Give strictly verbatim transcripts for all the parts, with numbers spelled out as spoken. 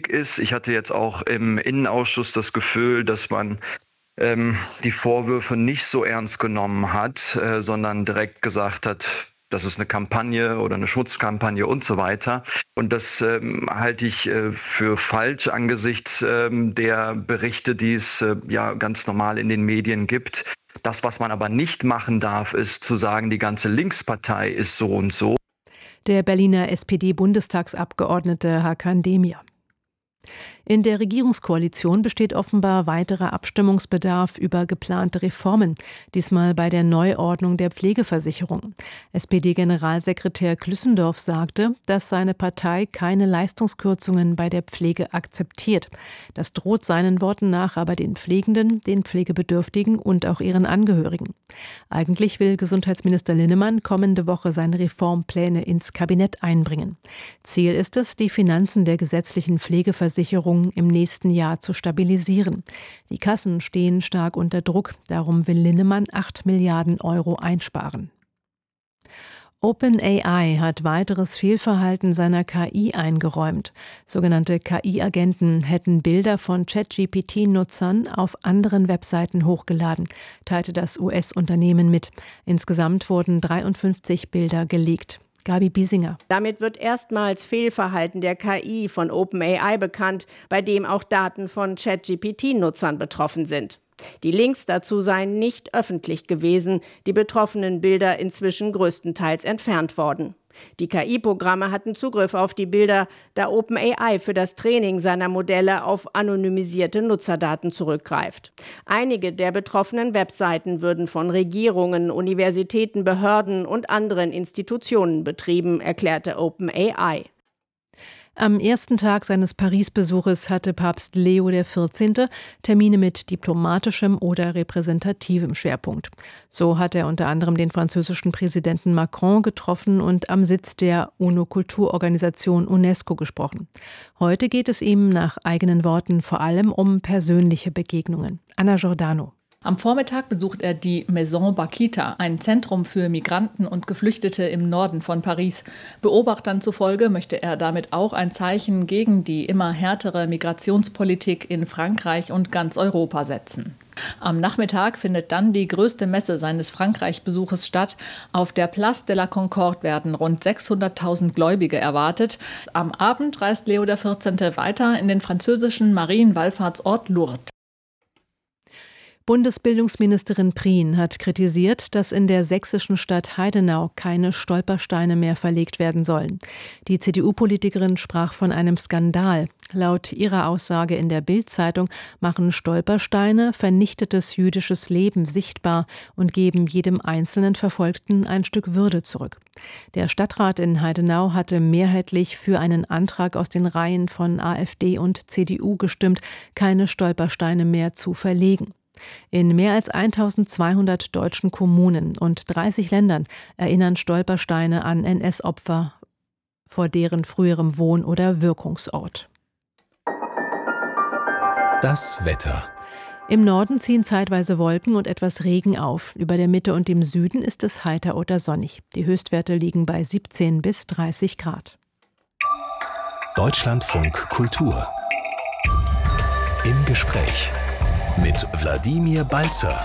schwierig ist. Ich hatte jetzt auch im Innenausschuss das Gefühl, dass man ähm, die Vorwürfe nicht so ernst genommen hat, äh, sondern direkt gesagt hat, das ist eine Kampagne oder eine Schutzkampagne und so weiter. Und das ähm, halte ich äh, für falsch angesichts ähm, der Berichte, die es äh, ja ganz normal in den Medien gibt. Das, was man aber nicht machen darf, ist zu sagen, die ganze Linkspartei ist so und so. Der Berliner S P D-Bundestagsabgeordnete Hakan Demir. In der Regierungskoalition besteht offenbar weiterer Abstimmungsbedarf über geplante Reformen, diesmal bei der Neuordnung der Pflegeversicherung. S P D-Generalsekretär Klüssendorf sagte, dass seine Partei keine Leistungskürzungen bei der Pflege akzeptiert. Das droht seinen Worten nach aber den Pflegenden, den Pflegebedürftigen und auch ihren Angehörigen. Eigentlich will Gesundheitsminister Linnemann kommende Woche seine Reformpläne ins Kabinett einbringen. Ziel ist es, die Finanzen der gesetzlichen Pflegeversicherung im nächsten Jahr zu stabilisieren. Die Kassen stehen stark unter Druck, darum will Linnemann acht Milliarden Euro einsparen. OpenAI hat weiteres Fehlverhalten seiner K I eingeräumt. Sogenannte K I-Agenten hätten Bilder von ChatGPT-Nutzern auf anderen Webseiten hochgeladen, teilte das U S-Unternehmen mit. Insgesamt wurden dreiundfünfzig Bilder geleakt. Gabi Biesinger. Damit wird erstmals Fehlverhalten der K I von OpenAI bekannt, bei dem auch Daten von ChatGPT-Nutzern betroffen sind. Die Links dazu seien nicht öffentlich gewesen, die betroffenen Bilder inzwischen größtenteils entfernt worden. Die K I-Programme hatten Zugriff auf die Bilder, da OpenAI für das Training seiner Modelle auf anonymisierte Nutzerdaten zurückgreift. Einige der betroffenen Webseiten würden von Regierungen, Universitäten, Behörden und anderen Institutionen betrieben, erklärte OpenAI. Am ersten Tag seines Paris-Besuches hatte Papst Leo der vierzehnte Termine mit diplomatischem oder repräsentativem Schwerpunkt. So hat er unter anderem den französischen Präsidenten Macron getroffen und am Sitz der UNO-Kulturorganisation UNESCO gesprochen. Heute geht es ihm nach eigenen Worten vor allem um persönliche Begegnungen. Anna Giordano. Am Vormittag besucht er die Maison Bakita, ein Zentrum für Migranten und Geflüchtete im Norden von Paris. Beobachtern zufolge möchte er damit auch ein Zeichen gegen die immer härtere Migrationspolitik in Frankreich und ganz Europa setzen. Am Nachmittag findet dann die größte Messe seines Frankreich-Besuches statt. Auf der Place de la Concorde werden rund sechshunderttausend Gläubige erwartet. Am Abend reist Leo der vierzehnte weiter in den französischen Marienwallfahrtsort Lourdes. Bundesbildungsministerin Prien hat kritisiert, dass in der sächsischen Stadt Heidenau keine Stolpersteine mehr verlegt werden sollen. Die C D U-Politikerin sprach von einem Skandal. Laut ihrer Aussage in der Bild-Zeitung machen Stolpersteine vernichtetes jüdisches Leben sichtbar und geben jedem einzelnen Verfolgten ein Stück Würde zurück. Der Stadtrat in Heidenau hatte mehrheitlich für einen Antrag aus den Reihen von AfD und C D U gestimmt, keine Stolpersteine mehr zu verlegen. In mehr als eintausendzweihundert deutschen Kommunen und dreißig Ländern erinnern Stolpersteine an N S-Opfer vor deren früherem Wohn- oder Wirkungsort. Das Wetter. Im Norden ziehen zeitweise Wolken und etwas Regen auf. Über der Mitte und dem Süden ist es heiter oder sonnig. Die Höchstwerte liegen bei siebzehn bis dreißig Grad. Deutschlandfunk Kultur. Im Gespräch mit Wladimir Balzer.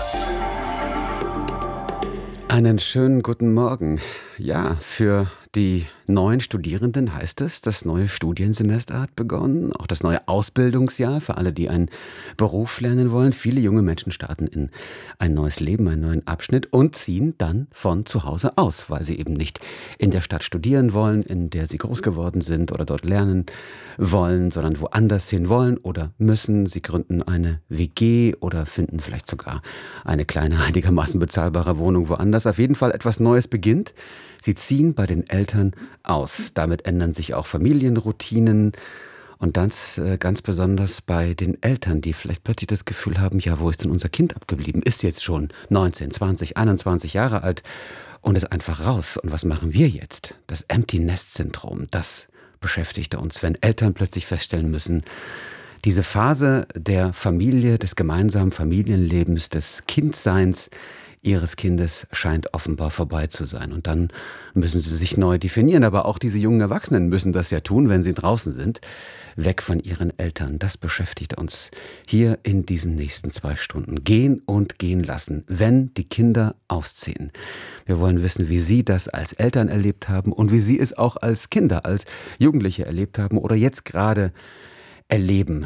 Einen schönen guten Morgen. Ja, für die neuen Studierenden heißt es, das neue Studiensemester hat begonnen, auch das neue Ausbildungsjahr für alle, die einen Beruf lernen wollen. Viele junge Menschen starten in ein neues Leben, einen neuen Abschnitt und ziehen dann von zu Hause aus, weil sie eben nicht in der Stadt studieren wollen, in der sie groß geworden sind oder dort lernen wollen, sondern woanders hin wollen oder müssen. Sie gründen eine W G oder finden vielleicht sogar eine kleine, einigermaßen bezahlbare Wohnung woanders. Auf jeden Fall etwas Neues beginnt. Sie ziehen bei den Eltern aus. Damit ändern sich auch Familienroutinen und das äh, ganz besonders bei den Eltern, die vielleicht plötzlich das Gefühl haben, ja, wo ist denn unser Kind abgeblieben? Ist jetzt schon neunzehn, zwanzig, einundzwanzig Jahre alt und ist einfach raus. Und was machen wir jetzt? Das Empty Nest Syndrom, das beschäftigt uns, wenn Eltern plötzlich feststellen müssen, diese Phase der Familie, des gemeinsamen Familienlebens, des Kindseins, ihres Kindes scheint offenbar vorbei zu sein. Und dann müssen sie sich neu definieren. Aber auch diese jungen Erwachsenen müssen das ja tun, wenn sie draußen sind, weg von ihren Eltern. Das beschäftigt uns hier in diesen nächsten zwei Stunden. Gehen und gehen lassen, wenn die Kinder ausziehen. Wir wollen wissen, wie Sie das als Eltern erlebt haben und wie Sie es auch als Kinder, als Jugendliche erlebt haben oder jetzt gerade erleben.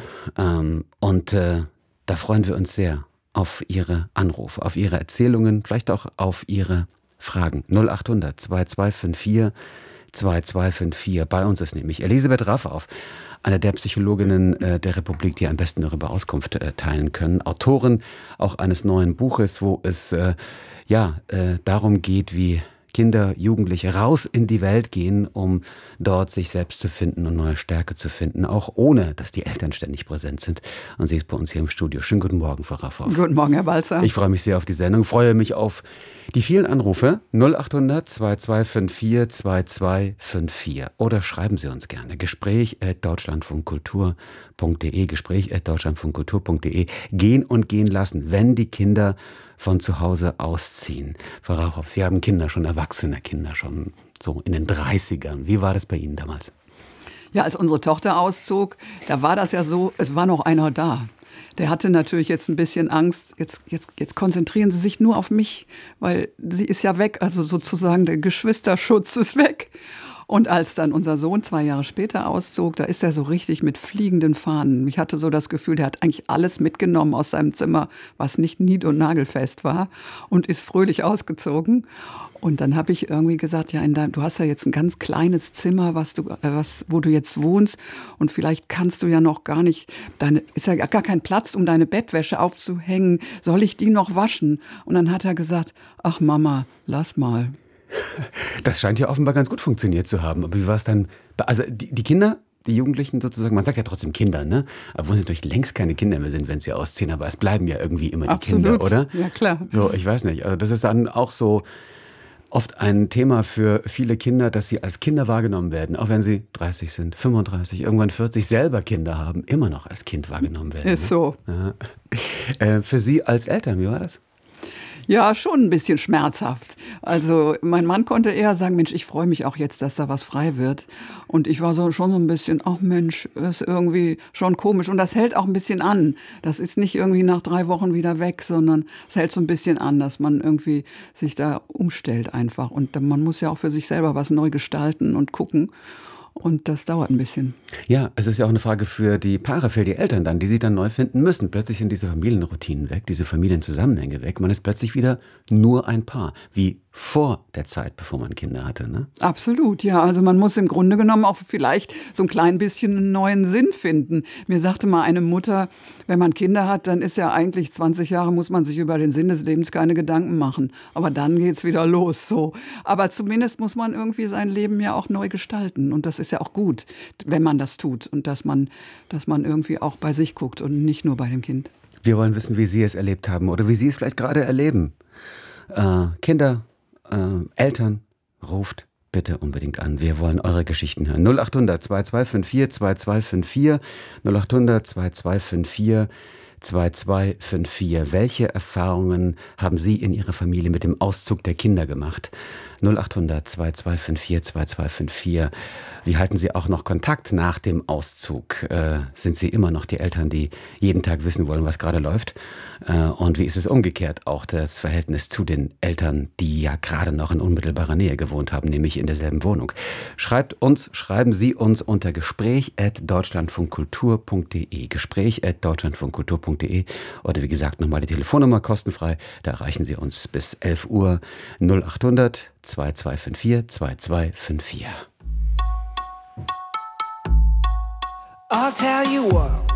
Und äh, da freuen wir uns sehr auf Ihre Anrufe, auf Ihre Erzählungen, vielleicht auch auf Ihre Fragen. null acht hundert zwei zwei fünf vier zwei zwei fünf vier. Bei uns ist nämlich Elisabeth Raffauf, eine der Psychologinnen äh, der Republik, die am besten darüber Auskunft äh, teilen können. Autorin auch eines neuen Buches, wo es äh, ja äh, darum geht, wie Kinder, Jugendliche raus in die Welt gehen, um dort sich selbst zu finden und neue Stärke zu finden, auch ohne, dass die Eltern ständig präsent sind. Und sie ist bei uns hier im Studio. Schönen guten Morgen, Frau Raffauf. Guten Morgen, Herr Balzer. Ich freue mich sehr auf die Sendung, freue mich auf die vielen Anrufe. null acht hundert zwei zwei fünf vier zwei zwei fünf vier. Oder schreiben Sie uns gerne. Gespräch at deutschlandfunkkultur punkt de. Gespräch at deutschlandfunkkultur punkt de. Gehen und gehen lassen, wenn die Kinder von zu Hause ausziehen. Frau Raffauf, Sie haben Kinder, schon erwachsene Kinder, schon so in den dreißigern. Wie war das bei Ihnen damals? Ja, als unsere Tochter auszog, da war das ja so, es war noch einer da. Der hatte natürlich jetzt ein bisschen Angst, jetzt, jetzt, jetzt konzentrieren Sie sich nur auf mich, weil sie ist ja weg, also sozusagen der Geschwisterschutz ist weg. Und als dann unser Sohn zwei Jahre später auszog, da ist er so richtig mit fliegenden Fahnen. Ich hatte so das Gefühl, der hat eigentlich alles mitgenommen aus seinem Zimmer, was nicht nied- und nagelfest war, und ist fröhlich ausgezogen. Und dann habe ich irgendwie gesagt, ja, in deinem, du hast ja jetzt ein ganz kleines Zimmer, was du, äh, was, wo du jetzt wohnst, und vielleicht kannst du ja noch gar nicht, deine, ist ja gar kein Platz, um deine Bettwäsche aufzuhängen. Soll ich die noch waschen? Und dann hat er gesagt, ach Mama, lass mal. Das scheint ja offenbar ganz gut funktioniert zu haben. Aber wie war es dann? Also die, die Kinder, die Jugendlichen sozusagen, man sagt ja trotzdem Kinder, ne? Obwohl sie natürlich längst keine Kinder mehr sind, wenn sie ausziehen. Aber es bleiben ja irgendwie immer die Absolut. Kinder, oder? Ja, klar. So, ich weiß nicht. Also das ist dann auch so oft ein Thema für viele Kinder, dass sie als Kinder wahrgenommen werden. Auch wenn sie dreißig sind, fünfunddreißig, irgendwann vierzig, selber Kinder haben, immer noch als Kind wahrgenommen werden. Ist ne? so. Ja. Äh, für Sie als Eltern, wie war das? Ja, schon ein bisschen schmerzhaft. Also mein Mann konnte eher sagen, Mensch, ich freue mich auch jetzt, dass da was frei wird. Und ich war so, schon so ein bisschen, ach Mensch, ist irgendwie schon komisch. Und das hält auch ein bisschen an. Das ist nicht irgendwie nach drei Wochen wieder weg, sondern es hält so ein bisschen an, dass man irgendwie sich da umstellt einfach. Und man muss ja auch für sich selber was neu gestalten und gucken. Und das dauert ein bisschen. Ja, es ist ja auch eine Frage für die Paare, für die Eltern dann, die sie dann neu finden müssen. Plötzlich sind diese Familienroutinen weg, diese Familienzusammenhänge weg. Man ist plötzlich wieder nur ein Paar, wie vor der Zeit, bevor man Kinder hatte, ne? Absolut, ja. Also man muss im Grunde genommen auch vielleicht so ein klein bisschen einen neuen Sinn finden. Mir sagte mal eine Mutter, wenn man Kinder hat, dann ist ja eigentlich zwanzig Jahre, muss man sich über den Sinn des Lebens keine Gedanken machen. Aber dann geht's wieder los, so. Aber zumindest muss man irgendwie sein Leben ja auch neu gestalten. Und das ist ja auch gut, wenn man das tut. Und dass man, dass man irgendwie auch bei sich guckt und nicht nur bei dem Kind. Wir wollen wissen, wie Sie es erlebt haben oder wie Sie es vielleicht gerade erleben. Äh, Kinder, Äh, Eltern, ruft bitte unbedingt an. Wir wollen eure Geschichten hören. null acht hundert zwei zwei fünf vier zwei zwei fünf vier, null acht hundert zwei zwei fünf vier zwei zwei fünf vier. Welche Erfahrungen haben Sie in Ihrer Familie mit dem Auszug der Kinder gemacht? null acht hundert zwei zwei fünf vier zwei zwei fünf vier. Wie halten Sie auch noch Kontakt nach dem Auszug? Äh, sind Sie immer noch die Eltern, die jeden Tag wissen wollen, was gerade läuft? Äh, und wie ist es umgekehrt auch das Verhältnis zu den Eltern, die ja gerade noch in unmittelbarer Nähe gewohnt haben, nämlich in derselben Wohnung? Schreibt uns, schreiben Sie uns unter gespräch at deutschlandfunkkultur punkt de. Gespräch at deutschlandfunkkultur punkt de. Oder wie gesagt, nochmal die Telefonnummer kostenfrei. Da erreichen Sie uns bis elf Uhr. null acht hundert zwei zwei fünf vier zwei zwei fünf vier. I'll tell you what.